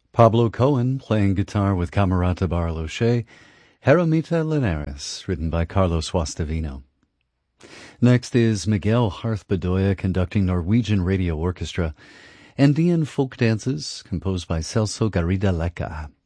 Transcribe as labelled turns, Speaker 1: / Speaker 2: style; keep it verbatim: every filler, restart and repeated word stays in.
Speaker 1: Pablo Cohen playing guitar with Camerata Barloche, Heromita Linares, written by Carlos Guastavino. Next is Miguel Harth Bedoya conducting Norwegian Radio Orchestra, Andean folk dances composed by Celso Garrido Leca.